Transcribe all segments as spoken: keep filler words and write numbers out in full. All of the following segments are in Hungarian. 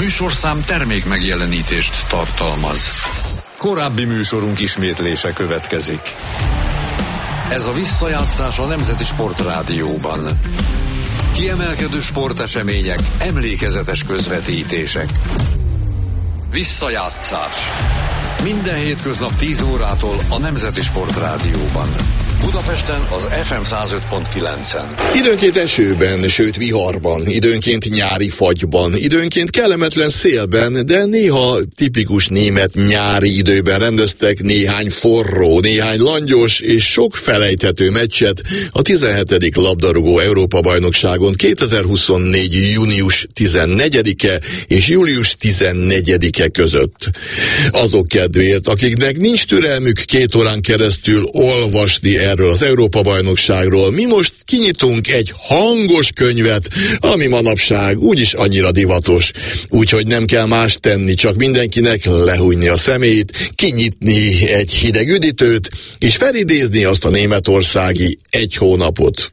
műsorszám termék megjelenítést tartalmaz. Korábbi műsorunk ismétlése következik. Ez a visszajátszás a Nemzeti Sportrádióban. Kiemelkedő sportesemények, emlékezetes közvetítések. Visszajátszás. Minden hétköznap tíz órától a Nemzeti Sportrádióban. Budapesten az ef em száz öt pont kilencen. Időnként esőben, sőt viharban, időnként nyári fagyban, időnként kellemetlen szélben, de néha tipikus német nyári időben rendeztek néhány forró, néhány langyos és sok felejthető meccset a tizenhetedik labdarúgó Európa-bajnokságon kétezer-huszonnégy. június tizennegyedike és július tizennegyedike között. Azok kedvéért, akiknek nincs türelmük két órán keresztül olvasni erről az Európa-bajnokságról, mi most kinyitunk egy hangos könyvet, ami manapság úgyis annyira divatos. Úgyhogy nem kell más tenni, csak mindenkinek lehújni a szemét, kinyitni egy hideg üdítőt, és felidézni azt a németországi egy hónapot.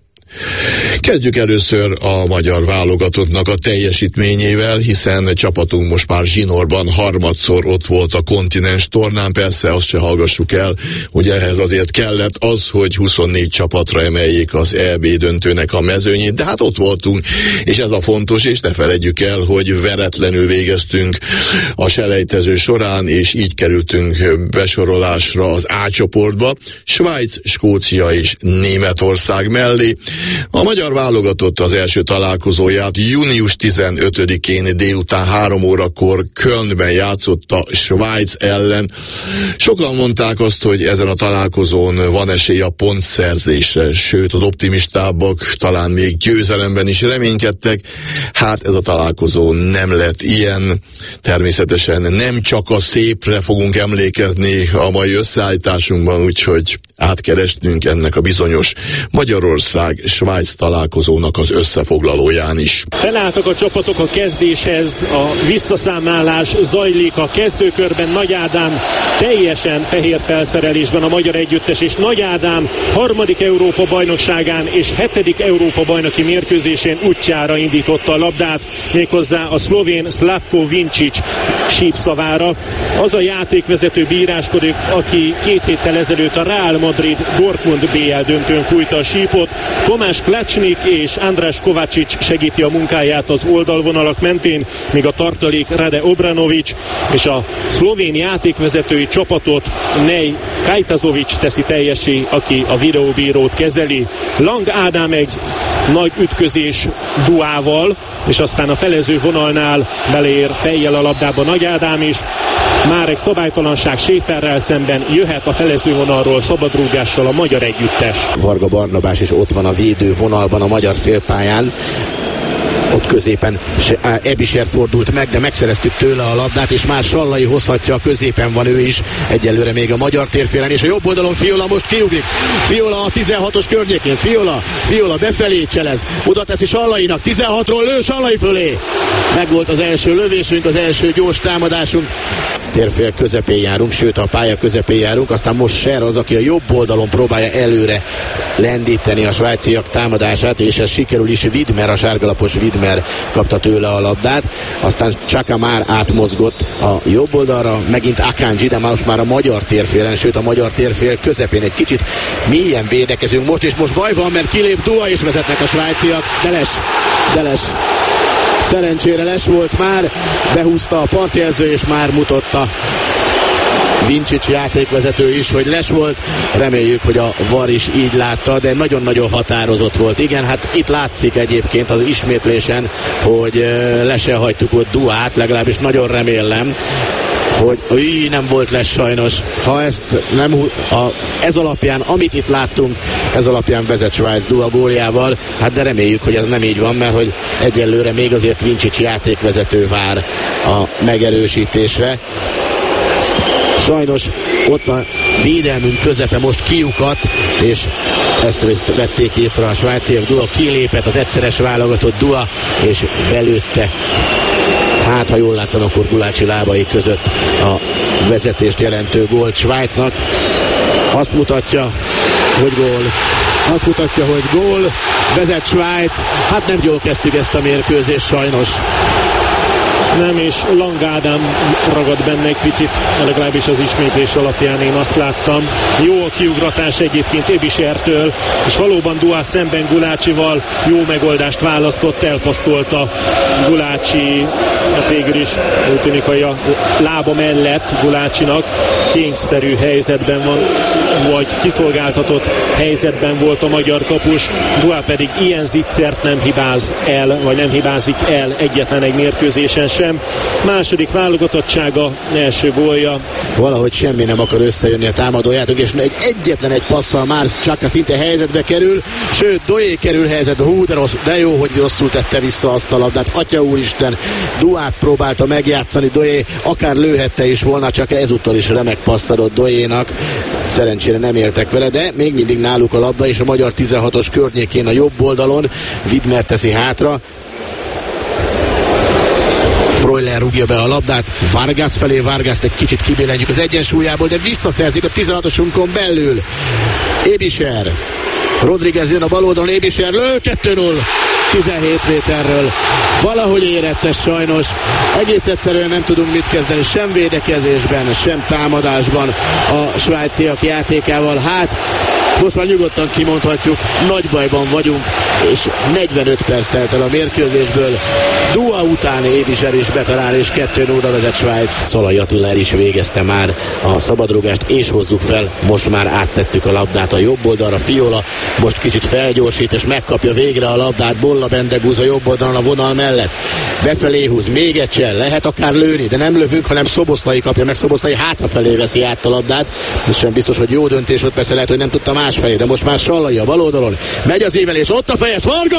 Kezdjük először a magyar válogatottnak a teljesítményével, hiszen csapatunk most már zsinórban harmadszor ott volt a kontinens tornán. Persze azt se hallgassuk el, hogy ehhez azért kellett az, hogy huszonnégy csapatra emeljék az é bé döntőnek a mezőnyét, de hát ott voltunk, és ez a fontos, és ne feledjük el, hogy veretlenül végeztünk a selejtező során, és így kerültünk besorolásra az A csoportba, Svájc, Skócia és Németország mellé. A magyar válogatott az első találkozóját június tizenötödikén délután három órakor Kölnben játszotta Svájc ellen. Sokan mondták azt, hogy ezen a találkozón van esély a pontszerzésre, sőt az optimistábbak talán még győzelemben is reménykedtek. Hát ez a találkozó nem lett ilyen. Természetesen nem csak a szépre fogunk emlékezni a mai összeállításunkban, úgyhogy átkerestünk ennek a bizonyos Magyarország-Svájc találkozónak az összefoglalóján is. Felálltak a csapatok a kezdéshez, a visszaszámlálás zajlik a kezdőkörben. Nagy Ádám teljesen fehér felszerelésben a magyar együttes, és Nagy Ádám harmadik Európa bajnokságán és hetedik Európa bajnoki mérkőzésén útjára indította a labdát, méghozzá a szlovén Slavko Vincic sípszavára. Az a játékvezető bíráskodik, aki két héttel ezelőtt a Real Madrid Dortmund bé el döntőn fújta a sípot. Tomás Klacsnik és András Kovácsics segíti a munkáját az oldalvonalak mentén, míg a tartalék Rade Obranović, és a szlovén játékvezetői csapatot Nej Kajtazović teszi teljessé, aki a videóbírót kezeli. Lang Ádám egy nagy ütközés Duával, és aztán a felező vonalnál beleér fejjel a labdába Nagy Ádám is. Már egy szabálytalanság Schäferrel szemben, jöhet a felezővonalról szabadrúgással a magyar együttes. Varga Barnabás is ott van a védővonalban a magyar félpályán. Ott középen Ebiser fordult meg, de megszereztük tőle a labdát, és már Sallai hozhatja, középen van ő is, egyelőre még a magyar térfélen, és a jobb oldalon Fiola most kiugrik. Fiola a tizenhatos környékén, Fiola, Fiola befelé cselez, oda teszi Sallainak, tizenhatról lő Sallai fölé. Megvolt az első lövésünk, az első gyors támadásunk. Térfél közepén járunk, sőt a pálya közepén járunk, aztán most Ser az, aki a jobb oldalon próbálja előre lendíteni a svájciak támadását, és ez sikerül is. Widmer, a sárgalapos Widmer kapta tőle a labdát, aztán Csaka már átmozgott a jobb oldalra, megint Akanji, de most már a magyar térfélen, sőt a magyar térfél közepén egy kicsit mélyen védekezünk most, és most baj van, mert kilép Dua, és vezetnek a svájciak. Deles, Deles szerencsére Les volt már, behúzta a partjelző, és már mutatta Vincic játékvezető is, hogy Les volt. Reméljük, hogy a vé á er is így látta, de nagyon-nagyon határozott volt. Igen, hát itt látszik egyébként az ismétlésen, hogy le se hagytuk ott Duát, legalábbis nagyon remélem, hogy így nem volt Les sajnos. Ha ezt nem, a, ez alapján, amit itt láttunk, ez alapján vezet Svájc Dua góljával, hát de reméljük, hogy ez nem így van, mert hogy egyelőre még azért Vincic játékvezető vár a megerősítésre. Sajnos ott a védelmünk közepe most kiukat, és ezt vették észre a svájciak. Dua kilépett, az egyszeres válogatott Dua, és belőtte, hát ha jól láttam, akkor Gulácsi lábai között a vezetést jelentő gólt Svájcnak. Azt mutatja, hogy gól. Azt mutatja, hogy gól, vezet Svájc. Hát nem jól kezdtük ezt a mérkőzést sajnos. Nem, és Lang Ádám ragad benne egy picit, legalábbis az ismétlés alapján én azt láttam. Jó a kiugratás egyébként Ebisertől, és valóban Dua szemben Gulácsival jó megoldást választott, elpasszolta Gulácsi, hát végül is úgy tűnik, hogy a lába mellett Gulácsinak kényszerű helyzetben van, vagy kiszolgáltatott helyzetben volt a magyar kapus, Dua pedig ilyen zicsert nem hibáz el, vagy nem hibázik el egyetlen egy mérkőzésen sem. Második válogatottsága, első gólja. Valahogy semmi nem akar összejönni a támadójátok, és egy egyetlen egy passzal már csak szinte helyzetbe kerül, sőt, Doé kerül helyzetbe. Hú, de, rossz, de jó, hogy rosszul tette vissza azt a labdát. Atya úristen, Duát próbálta megjátszani Doé, akár lőhette is volna, csak ezúttal is remek paszt adott Doénak. Szerencsére nem éltek vele, de még mindig náluk a labda, és a magyar tizenhatos környékén a jobb oldalon Widmer teszi hátra. Freuler rúgja be a labdát Vargas felé, Vargást egy kicsit kibélenjük az egyensúlyából, de visszaszerzik a tizenhatosunkon belül. Ebiser, Rodriguez jön a bal oldalon, Ebiser lő, kettő null, tizenhét méterről. Valahogy érettes sajnos. Egész egyszerűen nem tudunk mit kezdeni, sem védekezésben, sem támadásban a svájciak játékával. Hát, most már nyugodtan kimondhatjuk, nagy bajban vagyunk, és negyvenöt perc telt el a mérkőzésből. Dua után Ebiser is betalál, és kettő nullra vezet Svájc. Szalai Attila el is végezte már a szabadrugást, és hozzuk fel, most már áttettük a labdát a jobb oldalra. Fiola most kicsit felgyorsít, és megkapja végre a labdát. Bolla Bendegúz a jobb oldalon a vonal mellett. Befelé húz, még egy csel, lehet akár lőni, de nem lövünk, hanem Szoboszlai kapja meg, Szoboszlai hátrafelé veszi át a labdát. Ez sem biztos, hogy jó döntés volt, persze lehet, hogy nem tudta másfelé, de most már Sallai a bal oldalon. Megy az ívelés, ott a fejes, Varga,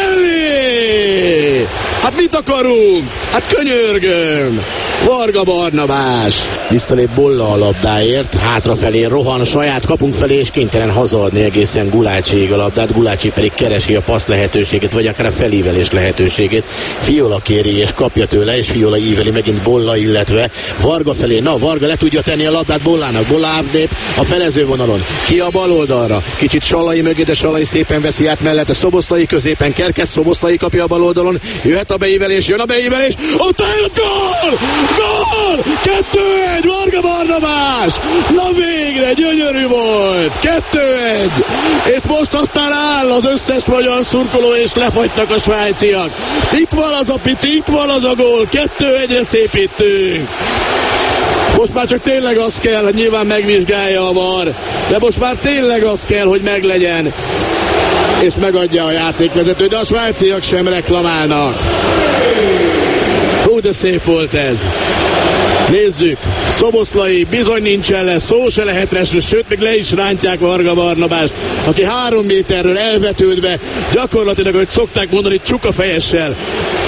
mellé! Hát mit akarunk? Hát könyörgöm! Varga Barnabás visszalép Bolla a labdáért, hátrafelé rohan saját kapunk felé, és kénytelen hazaadni egészen Gulácsiig a labdát. Gulácsi pedig keresi a passz lehetőségét, vagy akár a felívelés lehetőségét. Fiola kéri és kapja tőle, és Fiola íveli megint Bolla, illetve Varga felé. Na, Varga le tudja tenni a labdát Bollának. Bolla átlép a felező vonalon. Ki a bal oldalra. Kicsit Sallai mögé, de Sallai szépen veszi át mellette. Szoboszlai középen Kerkez, Szoboszlai kapja a bal oldalon. Jöhet a beívelés, jön a beívelés. Ott a gól! Gól! kettő egy, Varga Barnabás! Na végre, gyönyörű volt! kettő egy! És most aztán áll az összes magyar szurkoló, és lefagytak a svájciak. Itt van az a pici, itt van az a gól, kettő egyre szépítünk. Most már csak tényleg az kell, nyilván megvizsgálja a VAR, de most már tényleg az kell, hogy meglegyen, és megadja a játékvezető, de a svájciak sem reklamálnak. Hú, de szép volt ez. Nézzük, Szoboszlai bizony nincsen lesz, szó se lehet reső, sőt, még le is rántják Varga Barnabást, aki három méterről elvetődve, gyakorlatilag, hogy szokták mondani, csukafejessel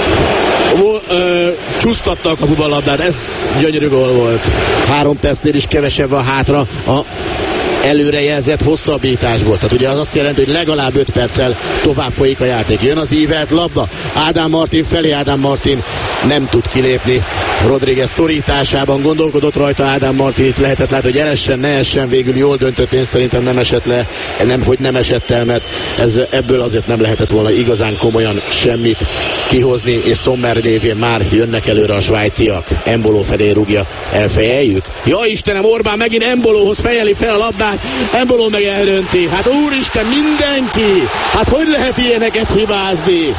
csúsztatta a kapuba a labdát. Ez gyönyörű gól volt. Három percnél is kevesebb van hátra a előrejelzett hosszabbításból. Tehát ugye az azt jelenti, hogy legalább öt perccel tovább folyik a játék. Jön az ívelt labda, Ádám Martin felé, Ádám Martin nem tud kilépni. Rodriguez szorításában gondolkodott rajta Ádám Martin, itt lehetett látni, hogy elessen, ne essen, végül jól döntött, én szerintem nem esett le, nem, hogy nem esett el, mert ez, ebből azért nem lehetett volna igazán komolyan semmit kihozni, és Sommer révén már jönnek előre a svájciak. Embolo felé rúgja, elfejeljük. Ja Istenem, Orbán megint Embolóhoz fejeli fel a labdát, Embolo meg eldönti. Hát úristen, mindenki! Hát hogy lehet ilyeneket hibázni?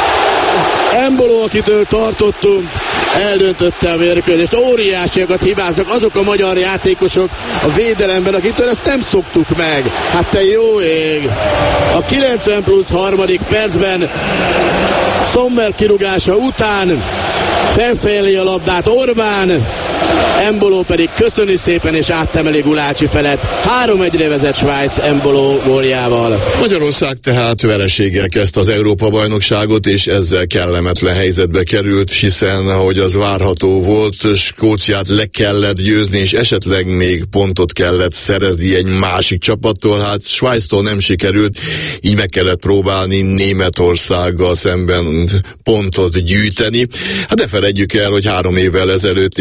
Embolo, akitől tartottunk, eldöntötte a mérkőzést. Óriásiakat hibáznak azok a magyar játékosok a védelemben, akitől ezt nem szoktuk meg. Hát te jó ég! A kilencven plusz harmadik percben Sommer kirúgása után felfejeli a labdát Orbán, Embolo pedig köszöni szépen és áttemeli Gulácsi felett. három egyre vezet Svájc Embolo góljával. Magyarország tehát vereséggel kezdte az Európa-bajnokságot, és ezzel kellemetlen helyzetbe került, hiszen ahogy az várható volt, Skóciát le kellett győzni, és esetleg még pontot kellett szerezni egy másik csapattól. Hát Svájctól nem sikerült, így meg kellett próbálni Németországgal szemben pontot gyűjteni. Hát ne feledjük el, hogy három évvel ezelőtt éppen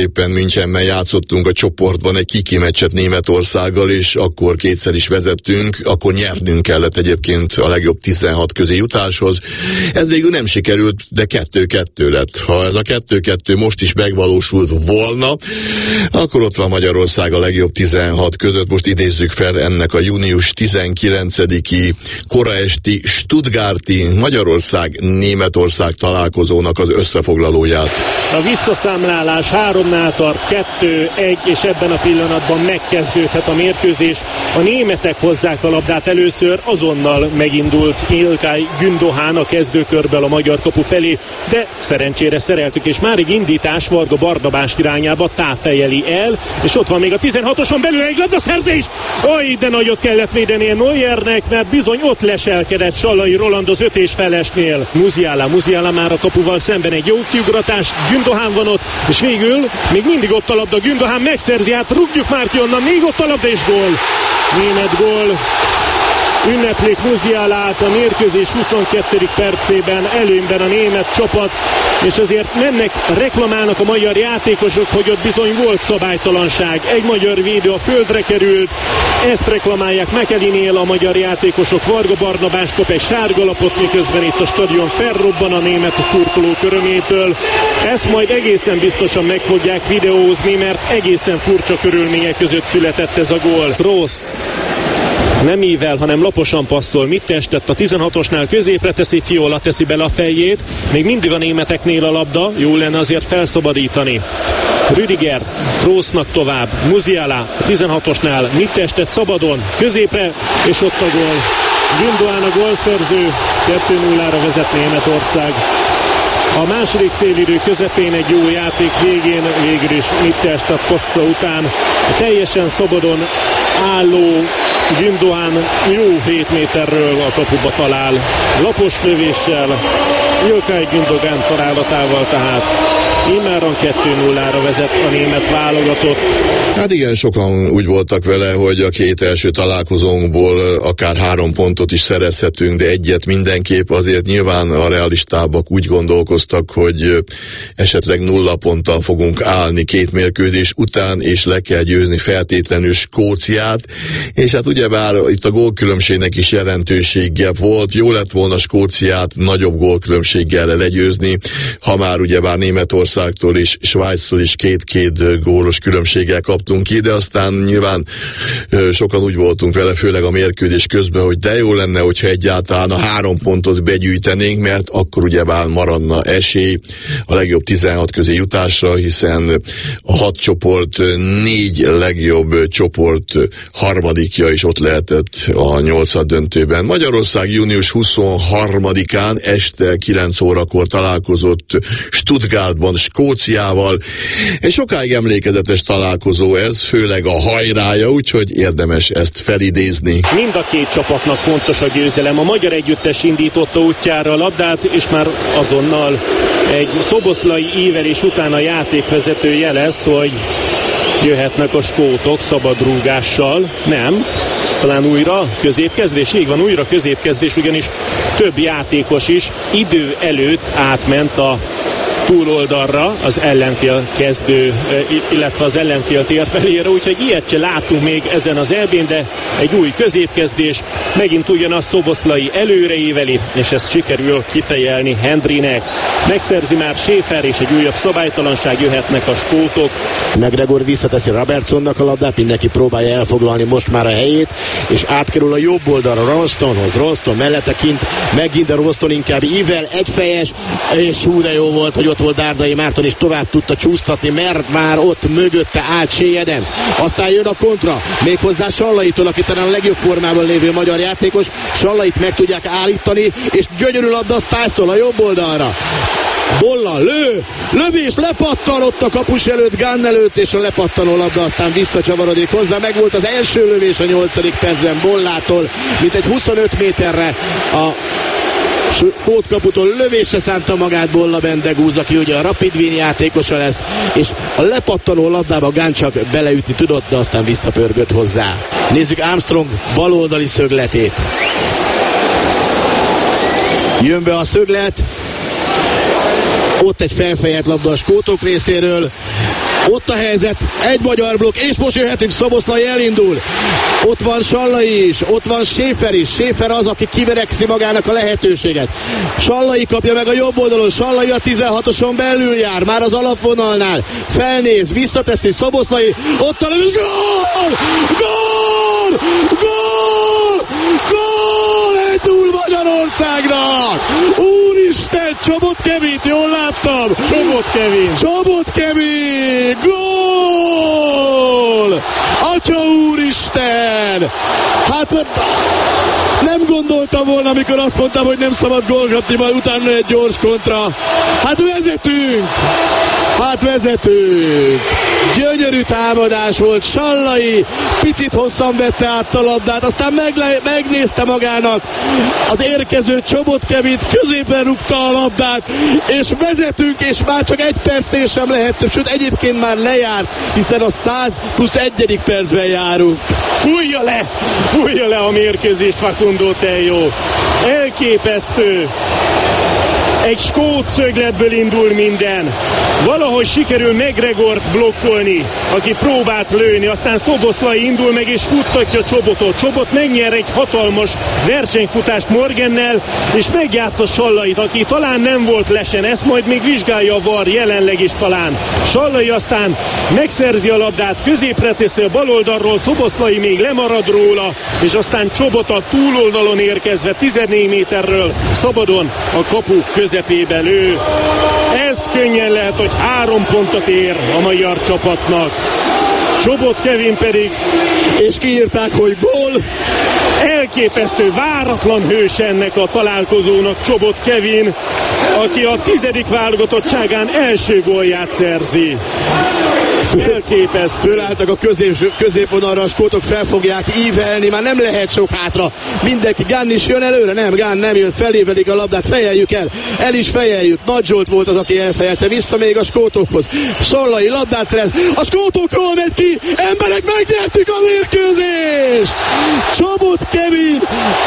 Münchenben játszottunk a csoportban egy kiki meccset Németországgal, és akkor kétszer is vezettünk, akkor nyernünk kellett egyébként a legjobb tizenhat közé jutáshoz. Ez végül nem sikerült, de kettő-kettő lett. Ha ez a kettő-kettő most is megvalósult volna, akkor ott van Magyarország a legjobb tizenhat között. Most idézzük fel ennek a június tizenkilencediki koraesti stuttgarti Magyarország-Németország találkozónak az összefoglalóját. A visszaszámlálás háromnál tart, kettő egy, és ebben a pillanatban megkezdődhet a mérkőzés. A németek hozzák a labdát először, azonnal megindult Ilkay Gündoğan a kezdőkörből a magyar kapu felé, de szerencsére szereltük, és már egy indítás Varga Barnabás irányába táfejeli el, és ott van még a tizenhatoson belül egy labdaszerzés. Oj, de nagyot kellett védenie Neuernek, mert bizony ott leselkedett Sallai Roland az öt és felesnél. Musiala, Musiala már a kapuval szemben egy jó kiugratás, Gündoğan van ott, és végül még mindig ott a labda, Gündoğan megszerzi, hát rúgjuk már ki onnan, még ott a labda és gól. Német gól. Ünneplik Musialát a mérkőzés huszonkettedik percében, előnyben a német csapat, és ezért mennek, reklamálnak a magyar játékosok, hogy ott bizony volt szabálytalanság. Egy magyar védő a földre került, ezt reklamálják Mekelinél a magyar játékosok. Varga Barnabás kap egy sárgalapot, miközben itt a stadion felrobban a német szurkoló körömétől. Ezt majd egészen biztosan meg fogják videózni, mert egészen furcsa körülmények között született ez a gól. Rossz. Nem ível, hanem laposan passzol. Mit testett a tizenhatosnál, középre teszi, Fiola teszi bele a fejét. Még mindig a németeknél a labda, jó lenne azért felszabadítani. Rüdiger, Kroosnak tovább, Musiala a tizenhatosnál, mit testett szabadon, középre, és ott a gól. Gündoğan a gólszerző, kettő nullára vezet Németország. A második félidő közepén egy jó játék végén, végül is mit testett Kossa után. A teljesen szabadon álló Gündoğan jó hét méterről a kapuba talál. Lapos lövéssel, Ilkay Gündoğan találatával tehát immáron kettő nullára vezet a német válogatott. Hát igen, sokan úgy voltak vele, hogy a két első találkozónkból akár három pontot is szerezhetünk, de egyet mindenképp. Azért nyilván a realistábbak úgy gondolkoztak, hogy esetleg nulla ponttal fogunk állni két mérkőzés után, és le kell győzni feltétlenül Skóciát, és hát ugyebár itt a gólkülönbségnek is jelentősége volt. Jó lett volna Skóciát nagyobb gólkülönbséggel legyőzni, ha már ugyebár Németországtól és Svájctól is két-két gólos különbséggel kaptunk ki, de aztán nyilván ö, sokan úgy voltunk vele, főleg a mérkőzés közben, hogy de jó lenne, hogyha egyáltalán a három pontot begyűjtenénk, mert akkor ugyebár maradna esély a legjobb tizenhat közé jutásra, hiszen a hat csoport négy legjobb csoport harmadikja is ott lehetett a nyolcad döntőben. Magyarország június huszonharmadikán este kilenc órakor találkozott Stuttgartban Skóciával. Egy sokáig emlékezetes találkozó ez, főleg a hajrája, úgyhogy érdemes ezt felidézni. Mind a két csapatnak fontos a győzelem. A magyar együttes indította útjára a labdát, és már azonnal egy szoboszlai ívelés után a játékvezető jelez, hogy jöhetnek a skótok szabadrúgással. Nem. Talán újra középkezdés, így van, újra középkezdés, ugyanis több játékos is idő előtt átment a túloldalra, az ellenfél kezdő, illetve az ellenfél tér felére, úgyhogy ilyet se látunk még ezen az elbén, de egy új középkezdés, megint ugyanaz Szoboszlai előreíveli, és ezt sikerül kifejelni Hendrynek. Megszerzi már Schäfer, és egy újabb szabálytalanság, jöhetnek a skótok. McGregor visszateszi Robertsonnak a labdát, mindenki próbálja elfoglalni most már a helyét, és átkerül a jobb oldalra Ralstonhoz, Ralston mellette kint, megint a Ralston inkább ível, egyfejes, és hú de jó volt, hogy ott volt Dárdai Márton, és tovább tudta csúsztatni, mert már ott mögötte állt Shea Adams. Aztán jön a kontra, méghozzá Sallaitól, aki talán a legjobb formában lévő magyar játékos. Sallait meg tudják állítani, és gyönyörű labda Stiles-tól a jobb oldalra. Bolla, lő, lövés, lepattan ott a kapus előtt, Gunn előtt, és a lepattanó labda aztán visszacsavarodik hozzá. Meg volt az első lövés a nyolcadik percben Bollától, mint egy huszonöt méterre a kódkaputól lövésre szánta magát Bolla Bendegúz, aki ugye a Rapid Wien játékosa lesz, és a lepattanó labdába Gunn csak beleütni tudott, de aztán visszapörgött hozzá. Nézzük Armstrong baloldali szögletét. Jön be a szöglet, Ott egy felfejelt labda a skótok részéről. Ott a helyzet, egy magyar blokk, és most jöhetünk, Szoboszlai elindul. Ott van Sallai is, ott van Schäfer is. Schäfer az, aki kiverekszi magának a lehetőséget. Sallai kapja meg a jobb oldalon, Sallai a tizenhatoson belül jár, már az alapvonalnál. Felnéz, visszateszi, Szoboszlai, ott a lövés, gól! Gól! Gól! Gól! Egy túl Magyarországnak! Úristen, Csobot Kevint, jól láttam! Csobot Kevin! Csobot Kevin! Gól! Atya úristen! Hát nem gondoltam volna, amikor azt mondtam, hogy nem szabad gólgatni, majd utána egy gyors kontra. Hát vezetünk! Hát vezetünk! Gyönyörű támadás volt, Sallai picit hosszan vette át a labdát, aztán megle- megnézte magának az érkező Csobot Kevint, középen rúgta a labdát, és vezetünk, és már csak egy percnél sem lehet, sőt egyébként már lejárt, hiszen a száz plusz egyedik percben járunk. Fújja le! Fújja le a mérkőzést, Facundo Tello! Elképesztő! Egy skót szögletből indul minden. Valahogy sikerül McGregort blokkolni, aki próbált lőni, aztán Szoboszlai indul meg és futtatja Csobotot. Csobot megnyer egy hatalmas versenyfutást Morgannel, és megjátsza Sallait, aki talán nem volt lesen, ezt majd még vizsgálja a VAR, jelenleg is talán. Sallai aztán megszerzi a labdát, középre teszi a bal oldalról, Szoboszlai még lemarad róla, és aztán Csobot a túloldalon érkezve tizennégy méterről szabadon a kapu közepébe lő. Ez könnyen lehet, hogy három pontot ér a magyar csapatnak. Csobot Kevin pedig, és kiírták, hogy gól. Elképesztő, váratlan hős ennek a találkozónak Csobot Kevin, aki a tizedik válogatottságán első gólját szerzi. Elképesztő. Fölálltak a közép, középvonalra, a skótok fel fogják ívelni, már nem lehet sok hátra. Mindenki, Gunn is jön előre? Nem, Gunn nem jön, felévelik a labdát, fejeljük el, el is fejeljük. Nagy Zsolt volt az, aki elfejelte, vissza még a skótokhoz. Sallai labdát szerez, a skótokról megy ki, emberek, megnyertük a mérkőzést! Csobot Kevin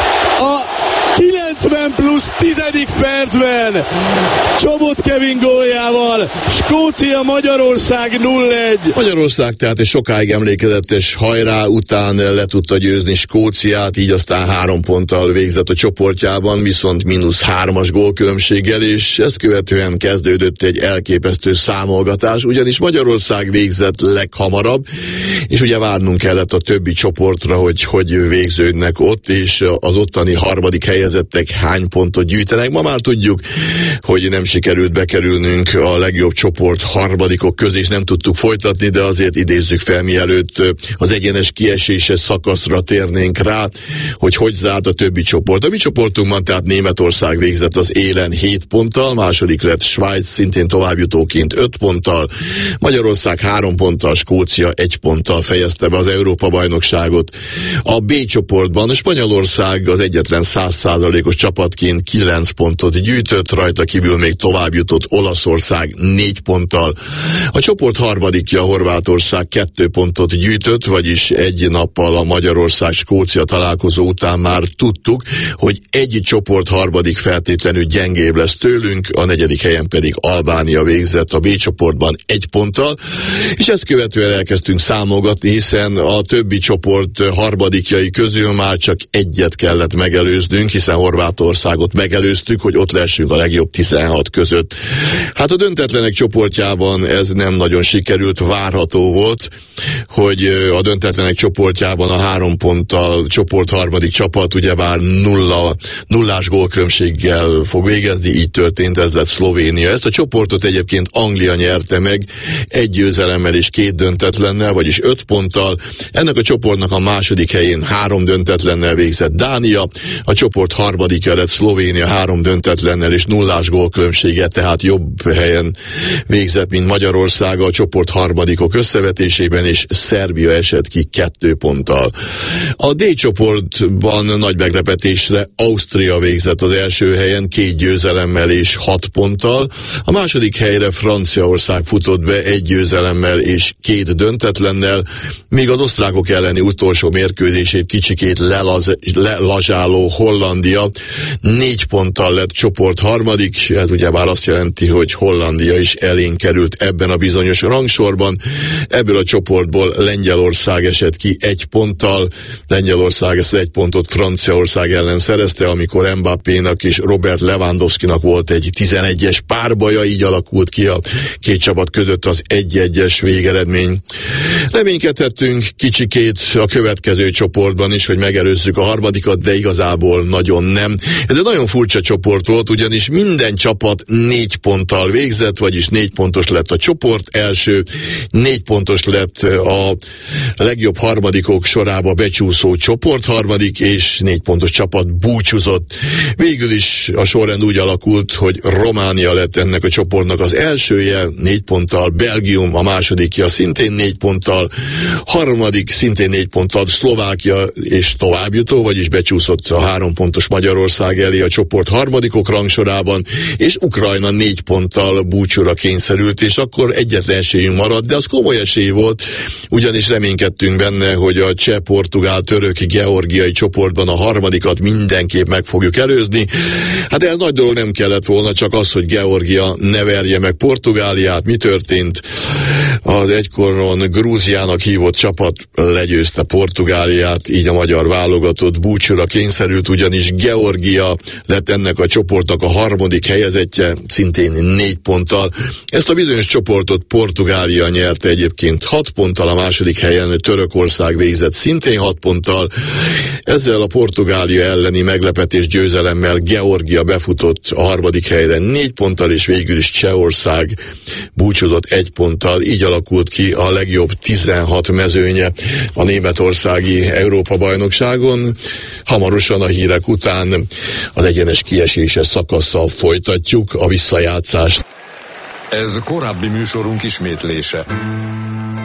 a kilencven plusz tizedik percben Csobot Kevin góljával Skócia Magyarország nulla egy. Magyarország tehát egy sokáig emlékezetes hajrá után le tudta győzni Skóciát, így aztán három ponttal végzett a csoportjában, viszont mínusz hármas gólkülönbséggel, és ezt követően kezdődött egy elképesztő számolgatás, ugyanis Magyarország végzett leghamarabb, és ugye várnunk kellett a többi csoportra, hogy hogy végződnek ott, és az ottani harmadik helyezettek hány pontot gyűjtenek. Ma már tudjuk, hogy nem sikerült bekerülnünk a legjobb csoport harmadikok közé, és nem tudtuk folytatni, de azért idézzük fel, mielőtt az egyenes kieséses szakaszra térnénk rá, hogy hogy zárt a többi csoport. A mi csoportunkban tehát Németország végzett az élen hét ponttal, második lett Svájc szintén továbbjutóként öt ponttal, Magyarország három ponttal, Skócia egy ponttal fejezte be az Európa-bajnokságot. A B csoportban Spanyolország az egyetlen száz százalékos csapatként kilenc pontot gyűjtött, rajta kívül még továbbjutott Olaszország négy ponttal. A csoport harmadikja Horvátország kettő pontot gyűjtött, vagyis egy nappal a Magyarország-Skócia találkozó után már tudtuk, hogy egy csoport harmadik feltétlenül gyengébb lesz tőlünk, a negyedik helyen pedig Albánia végzett a B csoportban egy ponttal, és ezt követően elkezdtünk számolgatni, hiszen a többi csoport harmadikjai közül már csak egyet kellett megelőznünk, hiszen Horvátországot megelőztük, hogy ott lessünk a legjobb tizenhat között. Hát a döntetlenek csoportjában ez nem nagyon sikerült, várható volt, hogy a döntetlenek csoportjában a három ponttal csoport harmadik csapat ugyebár nulla, nullás gólkülönbséggel fog végezni, így történt, ez lett Szlovénia. Ezt a csoportot egyébként Anglia nyerte meg egy győzelemmel és két döntetlennel, vagyis öt ponttal. Ennek a csoportnak a második helyén három döntetlennel végzett Dánia, a csoport harmadikja lett Szlovénia három döntetlennel és nullás gólkülönbséggel, tehát jobb helyen végzett, mint Magyarország a csoport harmadikok összevetésében, és Szerbia esett ki kettő ponttal. A D csoportban nagy meglepetésre Ausztria végzett az első helyen két győzelemmel és hat ponttal, a második helyre Franciaország futott be egy győzelemmel és két döntetlennel, míg az osztrákok elleni utolsó mérkőzését kicsikét lelaz, lelazsáló holland Hollandia négy ponttal lett csoport harmadik, ez ugyebár azt jelenti, hogy Hollandia is elénk került ebben a bizonyos rangsorban. Ebből a csoportból Lengyelország esett ki egy ponttal, Lengyelország ezt egy pontot Franciaország ellen szerezte, amikor Mbappénak és Robert Lewandowskinak volt egy tizenegyes párbaja, így alakult ki a két csapat között az egy-egyes végeredmény. Reménykedhettünk kicsikét a következő csoportban is, hogy megelőzzük a harmadikat, de igazából nagyon nem. Ez egy nagyon furcsa csoport volt, ugyanis minden csapat négy ponttal végzett, vagyis négy pontos lett a csoport első, négy pontos lett a legjobb harmadikok sorába becsúszó csoport harmadik, és négy pontos csapat búcsúzott. Végül is a sorrend úgy alakult, hogy Románia lett ennek a csoportnak az elsője, négy ponttal, Belgium a másodikja szintén négy ponttal, harmadik szintén négy ponttal Szlovákia és továbbjutó, vagyis becsúszott a három pontos Magyarország elé a csoport harmadikok rangsorában, és Ukrajna négy ponttal búcsúra kényszerült, és akkor egyetlen esélyünk maradt, de az komoly esély volt, ugyanis reménykedtünk benne, hogy a cseh, portugál, török, georgiai csoportban a harmadikat mindenképp meg fogjuk előzni. Hát ez nagy dolog nem kellett volna, csak az, hogy Georgia ne verje meg Portugáliát. Mi történt? Az egykoron Grúziának hívott csapat legyőzte Portugáliát, így a magyar válogatott búcsúra kényszerült, ugyanis Georgia lett ennek a csoportnak a harmadik helyezettje, szintén négy ponttal. Ezt a bizonyos csoportot Portugália nyerte egyébként hat ponttal, a második helyen Törökország végzett szintén hat ponttal. Ezzel a Portugália elleni meglepetés győzelemmel Georgia befutott a harmadik helyre négy ponttal, és végül is Csehország búcsúzott egy ponttal. Így alakult ki a legjobb tizenhat mezőnye a németországi Európa-bajnokságon. Hamarosan a hírek után az egyenes kieséses szakasszal folytatjuk a visszajátszást. Ez korábbi műsorunk ismétlése.